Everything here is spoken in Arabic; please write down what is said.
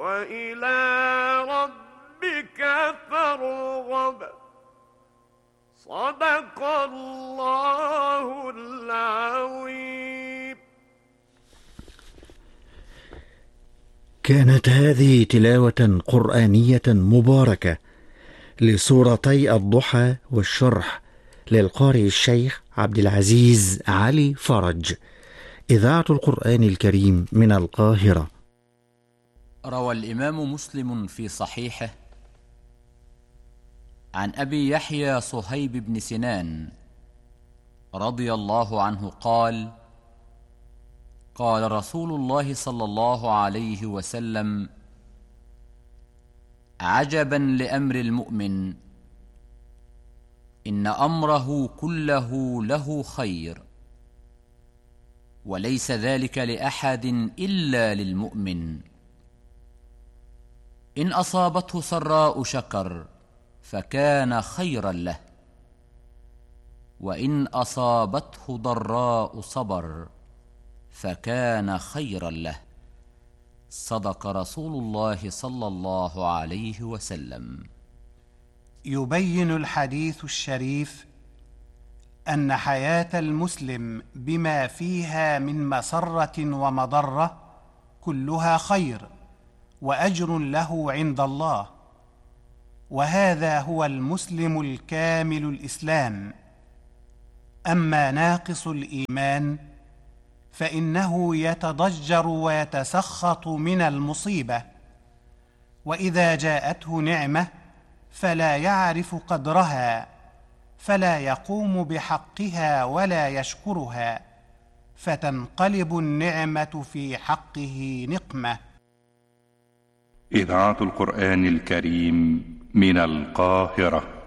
وإلى ربك فارغب. صدق الله العظيم. كانت هذه تلاوة قرآنية مباركة لسورتي الضحى والشرح للقارئ الشيخ عبد العزيز علي فرج، إذاعة القرآن الكريم من القاهرة. روى الإمام مسلم في صحيحه عن أبي يحيى صهيب بن سنان رضي الله عنه قال: قال رسول الله صلى الله عليه وسلم: عجبا لأمر المؤمن، إن أمره كله له خير، وليس ذلك لأحد إلا للمؤمن. إن أصابته سراء شكر فكان خيرا له، وإن أصابته ضراء صبر فكان خيرا له. صدق رسول الله صلى الله عليه وسلم. يبين الحديث الشريف أن حياة المسلم بما فيها من مسرة ومضرة كلها خير وأجر له عند الله، وهذا هو المسلم الكامل الإسلام. أما ناقص الإيمان فإنه يتضجر ويتسخط من المصيبة، وإذا جاءته نعمة فلا يعرف قدرها، فلا يقوم بحقها ولا يشكرها، فتنقلب النعمة في حقه نقمة. إذاعة القرآن الكريم من القاهرة.